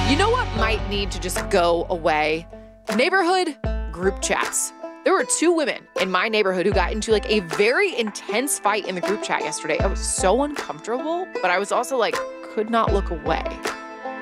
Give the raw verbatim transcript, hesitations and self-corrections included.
You know what might need to just go away? Neighborhood group chats. There were two women in my neighborhood who got into like a very intense fight in the group chat yesterday. I was so uncomfortable, but I was also like, could not look away.